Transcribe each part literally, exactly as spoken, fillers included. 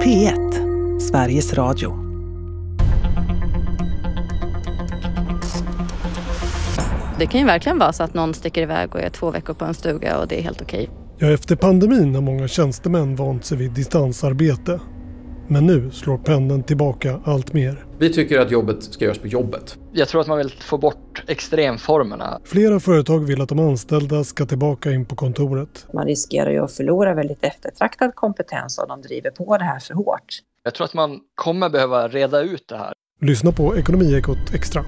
P ett, Sveriges Radio. Det kan ju verkligen vara så att någon sticker iväg och är två veckor på en stuga och det är helt okej. Ja, efter pandemin har många tjänstemän vant sig vid distansarbete. Men nu slår pendeln tillbaka allt mer. Vi tycker att jobbet ska göras på jobbet. Jag tror att man vill få bort extremformerna. Flera företag vill att de anställda ska tillbaka in på kontoret. Man riskerar ju att förlora väldigt eftertraktad kompetens om de driver på det här för hårt. Jag tror att man kommer behöva reda ut det här. Lyssna på Ekonomiekot Extra.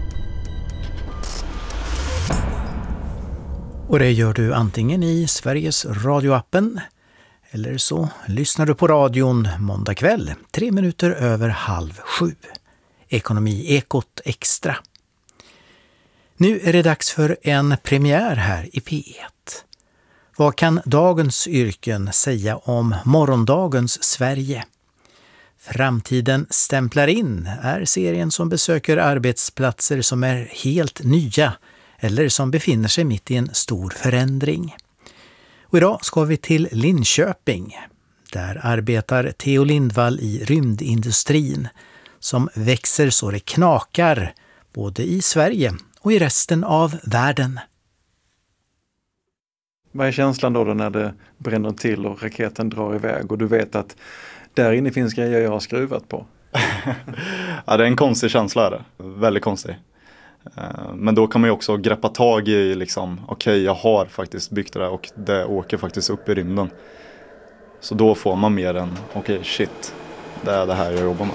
Och det gör du antingen i Sveriges radioappen eller så lyssnar du på radion måndag kväll, tre minuter över halv sju. Ekonomiekot Extra. Nu är det dags för en premiär här i P ett. Vad kan dagens yrken säga om morgondagens Sverige? Framtiden stämplar in är serien som besöker arbetsplatser som är helt nya eller som befinner sig mitt i en stor förändring. Och idag ska vi till Linköping. Där arbetar Theo Lindvall i rymdindustrin som växer så det knakar både i Sverige och i resten av världen. Vad är känslan då, då när det bränner till och raketen drar iväg och du vet att där inne finns grejer jag har skruvat på? Ja, det är en konstig känsla. Är det. Väldigt konstig. Men då kan man ju också greppa tag i liksom, okej, okay, jag har faktiskt byggt det där och det åker faktiskt upp i rymden. Så då får man mer än, okej, okay, shit, det är det här jag jobbar med.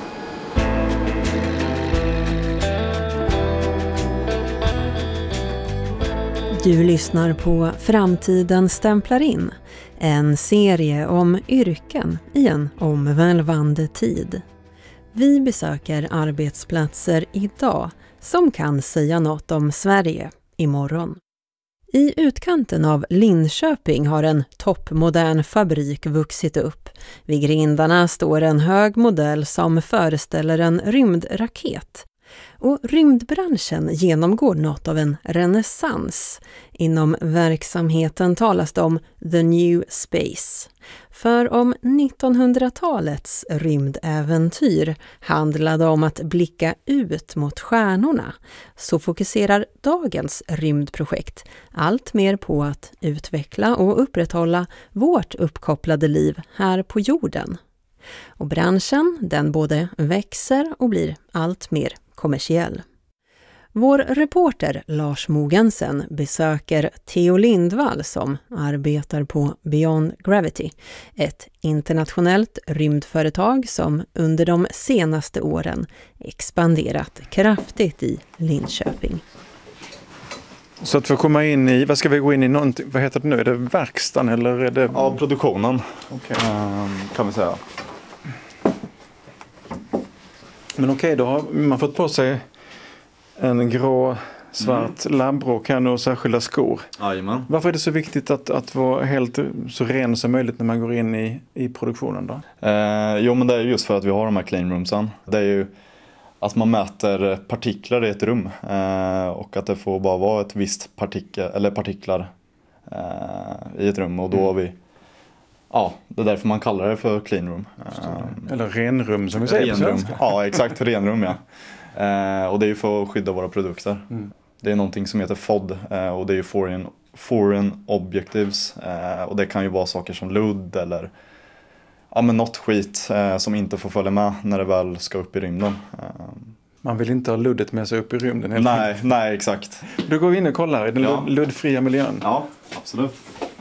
Du lyssnar på Framtiden stämplar in, en serie om yrken i en omvälvande tid. Vi besöker arbetsplatser idag som kan säga något om Sverige imorgon. I utkanten av Linköping har en toppmodern fabrik vuxit upp. Vid grindarna står en hög modell som föreställer en rymdraket. Och rymdbranschen genomgår något av en renässans. Inom verksamheten talas det om the new space. För om nittonhundratalets rymdäventyr handlade om att blicka ut mot stjärnorna, så fokuserar dagens rymdprojekt allt mer på att utveckla och upprätthålla vårt uppkopplade liv här på jorden. Och branschen, den både växer och blir allt mer kommersiell. Vår reporter Lars Mogensen besöker Theo Lindvall som arbetar på Beyond Gravity, ett internationellt rymdföretag som under de senaste åren expanderat kraftigt i Linköping. Så att få komma in i, vad ska vi gå in i, någonting, vad heter det nu, är det verkstaden eller är det? Ja, produktionen, okay. um, kan vi säga. Men okej, okay, då har man fått på sig en grå, svart mm. labbrock här och särskilda skor. Jajamän. Varför är det så viktigt att, att vara helt så ren som möjligt när man går in i, i produktionen då? Eh, jo, men det är just för att vi har de här clean roomsen. Det är ju att man mäter partiklar i ett rum eh, och att det får bara vara ett visst partikel, eller partiklar eh, i ett rum och då mm. har vi. Ja, det är därför man kallar det för clean room. Eller renrum som vi säger på svenska. Ja, exakt, renrum, ja. Eh, och det är ju för att skydda våra produkter. Mm. Det är någonting som heter F O D eh, och det är ju foreign, foreign objectives. Eh, och det kan ju vara saker som ludd eller ja, men något skit eh, som inte får följa med när det väl ska upp i rymden. Eh. Man vill inte ha luddet med sig upp i rymden. Helt nej, nej, exakt. Då går vi in och kollar i den ja. luddfria miljön. Ja, absolut.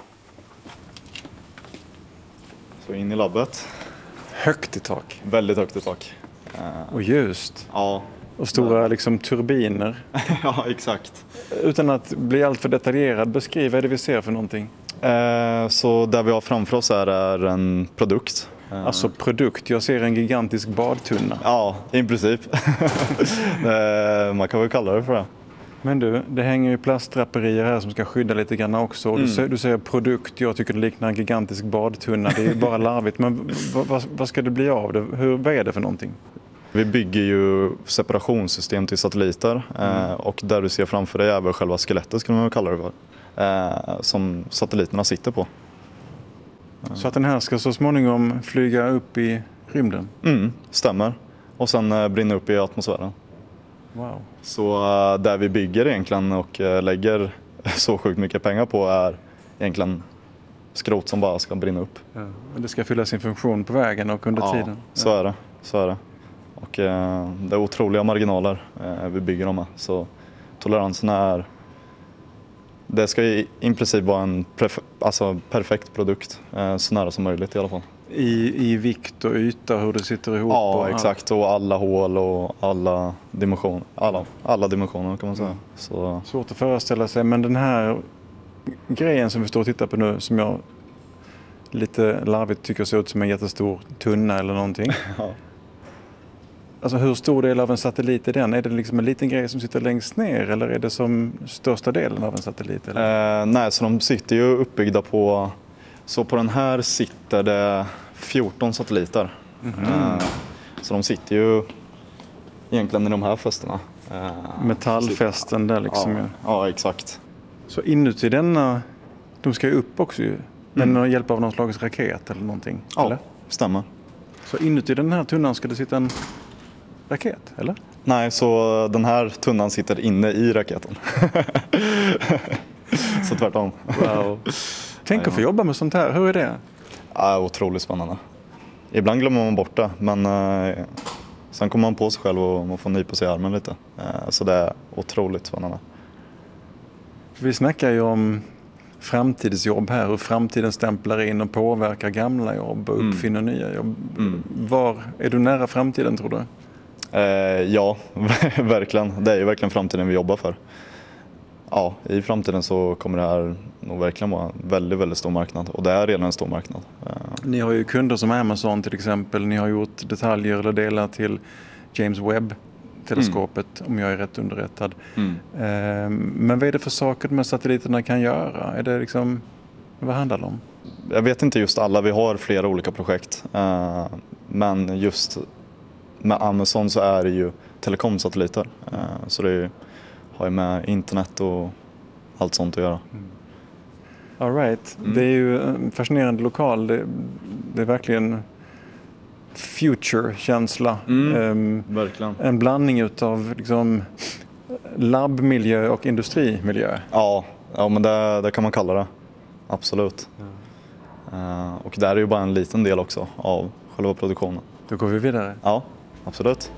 Så in i labbet. Högt i tak. Väldigt högt i tak. Och ljust. Ja. Och stora liksom turbiner. Ja, exakt. Utan att bli allt för detaljerad, beskriv vad är det vi ser för någonting? Eh, så där vi har framför oss är, är en produkt. Eh. Alltså produkt, jag ser en gigantisk badtunna. Ja, i princip. eh, man kan väl kalla det för det. Men du, det hänger ju plastdraperier här som ska skydda lite grann också. Och mm. du, säger, du säger produkt, jag tycker det liknar en gigantisk badtunna. Det är ju bara larvigt. Men vad, vad, vad ska det bli av det? Hur, vad är det för någonting? Vi bygger ju separationssystem till satelliter. Mm. Eh, och där du ser framför dig är väl själva skelettet, skulle man väl kalla det för. Eh, som satelliterna sitter på. Så att den här ska så småningom flyga upp i rymden? Mm, stämmer. Och sen uh, brinner upp i atmosfären. Wow. Så uh, där vi bygger egentligen och uh, lägger så sjukt mycket pengar på är egentligen skrot som bara ska brinna upp. Ja. Men det ska fylla sin funktion på vägen och under ja, tiden. Ja, så är det. Så är det. Och uh, det är otroliga marginaler uh, vi bygger dem med. Så toleranserna är... Det ska i, i princip vara en pref- alltså perfekt produkt, uh, så nära som möjligt i alla fall. I, I vikt och yta, hur det sitter ihop? Ja, och exakt. Och alla hål och alla dimensioner. Alla, alla dimensioner kan man säga. Mm. Så. Svårt att föreställa sig, men den här grejen som vi står och tittar på nu, som jag lite larvigt tycker ser ut som en jättestor tunna eller någonting. Ja. Alltså hur stor del av en satellit är den? Är det liksom en liten grej som sitter längst ner eller är det som största delen av en satellit? Eller? Eh, nej, så de sitter ju uppbyggda på... Så på den här sitter det fjorton satelliter. Mm-hmm. Eh, så de sitter ju egentligen i de här fästena. Eh, Metallfästen där liksom. Ja, ja, exakt. Så inuti denna, de ska ju upp också ju. Med Mm. hjälp av någon slags raket eller någonting? Ja, eller? stämmer. Så inuti den här tunnan ska det sitta en raket, eller? Nej, så den här tunnan sitter inne i raketen. Så tvärtom. Wow. Tänk att få jobba med sånt här, hur är det? Ja, otroligt spännande. Ibland glömmer man bort det, men eh, sen kommer man på sig själv och man får nypa sig i armen lite. Eh, så det är otroligt spännande. Vi snackar ju om framtidsjobb här, hur framtiden stämplar in och påverkar gamla jobb och uppfinner mm. nya jobb. Mm. Var är du nära framtiden, tror du? Eh, ja, verkligen. Det är ju verkligen framtiden vi jobbar för. Ja, i framtiden så kommer det här nog verkligen vara en väldigt, väldigt stor marknad. Och det är redan en stor marknad. Ni har ju kunder som Amazon till exempel. Ni har gjort detaljer eller delar till James Webb-teleskopet, mm. om jag är rätt underrättad. Mm. Eh, men vad är det för saker de här satelliterna kan göra? Är det liksom, vad handlar det om? Jag vet inte just alla. Vi har flera olika projekt. Eh, men just med Amazon så är det ju telekomsatelliter. Eh, så det är har ju med internet och allt sånt att göra. Mm. All right. Mm. Det är ju en fascinerande lokal. Det, det är verkligen future-känsla. Mm. Um, verkligen. En blandning utav liksom labbmiljö och industrimiljö. Ja, ja men det, det kan man kalla det. Absolut. Ja. Uh, och där är ju bara en liten del också av själva produktionen. Då går vi vidare. Ja, absolut.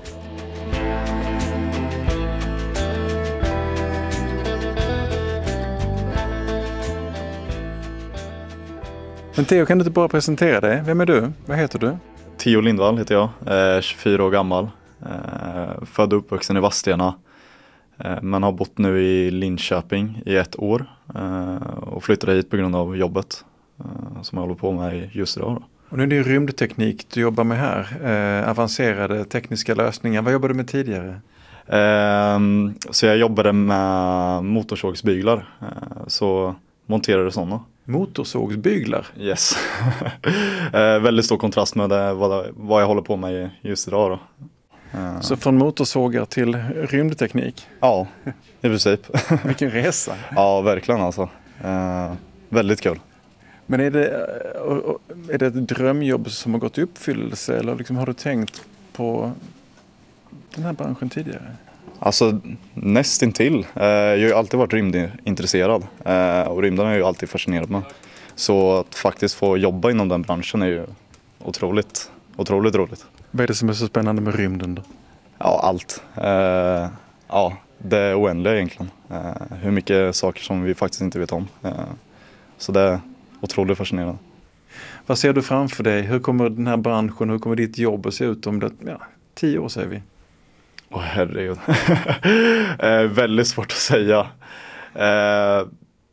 Men Theo, kan du inte bara presentera dig? Vem är du? Vad heter du? Theo Lindvall heter jag, eh, tjugofyra år gammal. Eh, född och uppvuxen i Vadstena. Eh, men har bott nu i Linköping i ett år. Eh, och flyttade hit på grund av jobbet eh, som jag håller på med just idag. Då. Och nu är det ju rymdteknik du jobbar med här. Eh, avancerade tekniska lösningar. Vad jobbade du med tidigare? Eh, så jag jobbade med motorsågsbyglar. Eh, så monterade sådana. Motorsågsbyglar? Yes. eh, väldigt stor kontrast med det, vad, vad jag håller på med just idag då. Eh. Så från motorsågar till rymdteknik? Ja, i princip. Vilken resa. Ja, verkligen alltså. Eh, väldigt kul. Men är det, är det ett drömjobb som har gått i uppfyllelse eller liksom har du tänkt på den här branschen tidigare? Alltså nästintill. Eh, jag har ju alltid varit rymdintresserad eh, och rymden har jag ju alltid fascinerat mig. Så att faktiskt få jobba inom den branschen är ju otroligt, otroligt roligt. Vad är det som är så spännande med rymden då? Ja, allt. Eh, ja, det är oändliga egentligen. Eh, hur mycket saker som vi faktiskt inte vet om. Eh, så det är otroligt fascinerande. Vad ser du framför dig? Hur kommer den här branschen, hur kommer ditt jobb att se ut om det, ja, tio år säger vi? Åh oh, herregud. eh, väldigt svårt att säga. Eh,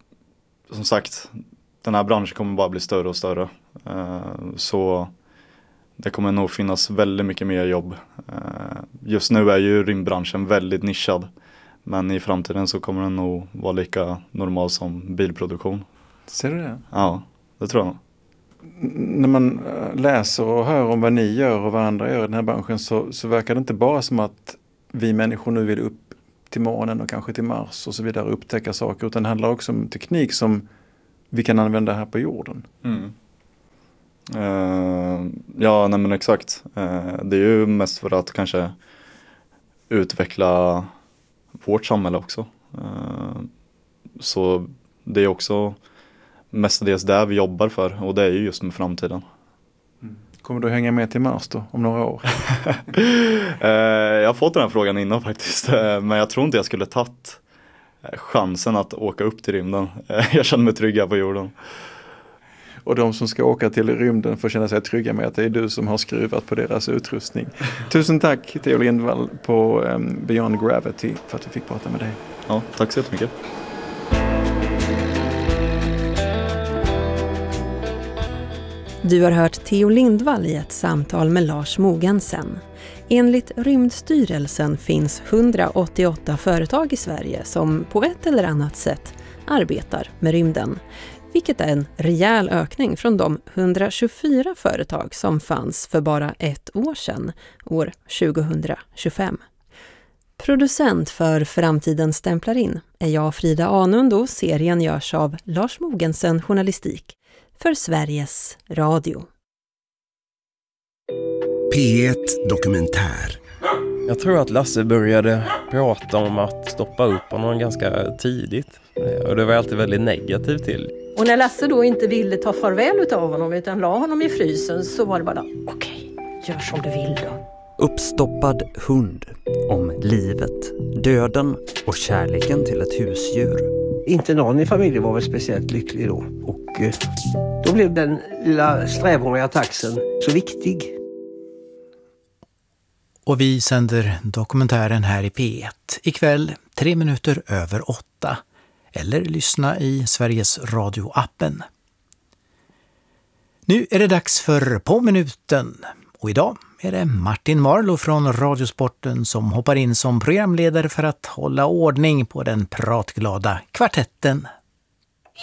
som sagt, den här branschen kommer bara bli större och större. Eh, så det kommer nog finnas väldigt mycket mer jobb. Eh, just nu är ju rymdbranschen väldigt nischad. Men i framtiden så kommer den nog vara lika normal som bilproduktion. Ser du det? Ja, det tror jag. När man läser och hör om vad ni gör och vad andra gör i den här branschen så, så verkar det inte bara som att vi människor nu vill upp till månen och kanske till Mars och så vidare och upptäcka saker, utan det handlar också om teknik som vi kan använda här på jorden. Mm. Uh, ja, nej men exakt. Uh, det är ju mest för att kanske utveckla vårt samhälle också. Uh, så det är också mestadels där vi jobbar för, och det är ju just med framtiden. Mm. Kommer du hänga med till Mars då om några år? uh, jag har fått den här frågan innan faktiskt, uh, men jag tror inte jag skulle tagit chansen att åka upp till rymden. Uh, jag känner mig trygg på jorden. Och de som ska åka till rymden får känna sig trygga med att det är du som har skruvat på deras utrustning. Tusen tack Theo Lindvall på um, Beyond Gravity för att vi fick prata med dig. Ja, tack så jättemycket. Du har hört Theo Lindvall i ett samtal med Lars Mogensen. Enligt Rymdstyrelsen finns hundraåttioåtta företag i Sverige som på ett eller annat sätt arbetar med rymden. Vilket är en rejäl ökning från de hundratjugofyra företag som fanns för bara ett år sedan, år tjugohundratjugofem. Producent för Framtiden stämplar in är jag, Frida Anund, och serien görs av Lars Mogensen Journalistik för Sveriges Radio. P ett Dokumentär. Jag tror att Lasse började prata om att stoppa upp honom ganska tidigt. Och det var jag alltid väldigt negativ till. Och när Lasse då inte ville ta farväl av honom utan la honom i frysen, så var det bara okej, gör som du vill då. Uppstoppad hund. Om livet, döden och kärleken till ett husdjur. Inte någon i familjen var väl speciellt lycklig då. Och eh, då blev den lilla strävhåriga taxen så viktig. Och vi sänder dokumentären här i P ett ikväll tre minuter över åtta. Eller lyssna i Sveriges Radio-appen. Nu är det dags för På minuten. Och idag är det Martin Marlow från Radiosporten som hoppar in som programledare för att hålla ordning på den pratglada kvartetten.